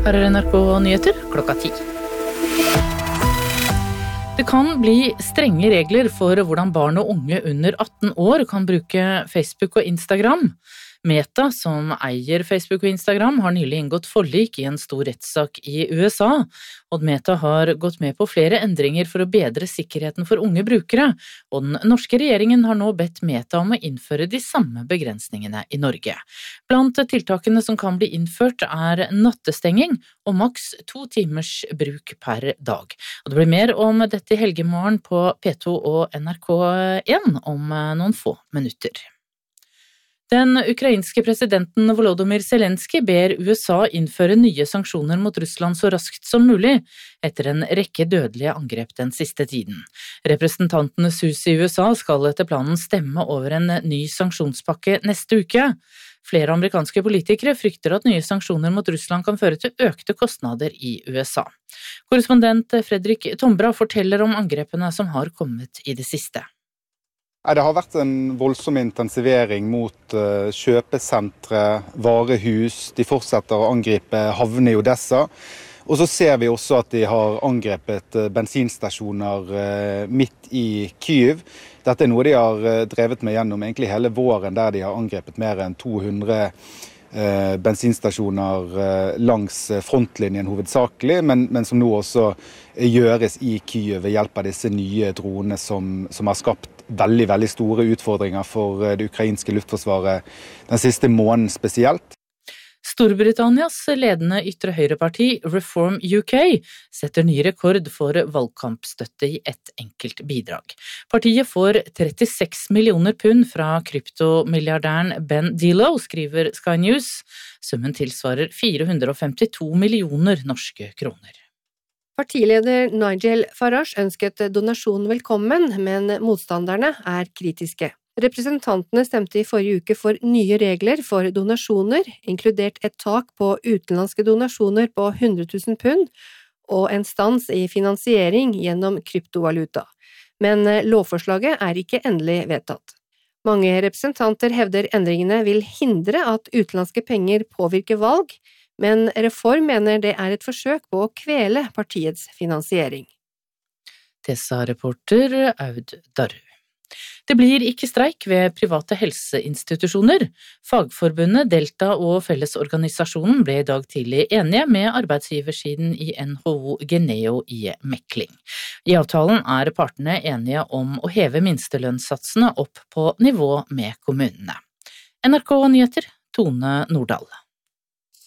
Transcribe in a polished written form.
Her NRK Nyheter, 10:00. Det kan bli strenge regler for hvordan barn og unge under 18 år kan bruke Facebook og Instagram. Meta, som eier Facebook og Instagram, har nylig inngått forlik i en stor rettssak i USA, og Meta har gått med på flere endringer for å bedre sikkerheten for unge brukere, og den norske regjeringen har nå bedt Meta om å innføre de samme begrensningene i Norge. Blant tiltakene som kan bli innført er nattestenging og maks 2 timers bruk per dag. Og det blir mer om dette i helgemorgen på P2 og NRK1 om noen få minutter. Den ukrainske presidenten Volodymyr Zelensky ber USA innføre nye sanksjoner mot Russland så raskt som mulig, etter en rekke dødelige angrep den siste tiden. Representantenes hus i USA skal etter planen stemme over en ny sanksjonspakke neste uke. Flere amerikanske politikere frykter at nye sanksjoner mot Russland kan føre til økte kostnader i USA. Korrespondent Fredrik Tombra forteller om angrepene som har kommet i det siste. Det har vært en voldsom intensivering mot kjøpesentre, varehus. De fortsetter å angripe havnene i Odessa. Og så ser vi også at de har angrepet bensinstasjoner midt i Kyiv. Dette er noe de har drevet med gjennom egentlig hele våren, der de har angrepet mer enn 200 bensinstasjoner langs frontlinjen hovedsakelig, men som nå også gjøres i Kyiv ved hjelp av disse nye dronene som har skapt veldig store utfordringer for det ukrainske luftforsvaret den siste måneden spesielt. Storbritannias ledende ytre høyreparti Reform UK setter ny rekord for valgkampstøtte i ett enkelt bidrag. Partiet får 36 millioner pund fra kryptomilliardæren Ben Dillo, skriver Sky News. Summen tilsvarer 452 millioner norske kroner. Partileder Nigel Farage ønsket donasjonen velkommen, men motstanderne er kritiske. Representantene stemte i forrige uke for nye regler for donasjoner, inkludert et tak på utenlandske donasjoner på 100 000 pund og en stans i finansiering gjennom kryptovaluta. Men lovforslaget er ikke endelig vedtatt. Mange representanter hevder endringene vil hindre at utenlandske penger påvirker valg, men Reform mener det er et forsøk på å kvele partiets finansiering. Det sa reporter Aud Darru. Det blir ikke streik ved private helseinstitusjoner. Fagforbundet Delta og Fellesorganisasjonen ble i dag tidlig enige med arbeidsgiversiden i NHO Geneo i mekling. I avtalen er partene enige om å heve minstelønnssatsene opp på nivå med kommunene. NRK Nyheter, Tone Nordahl.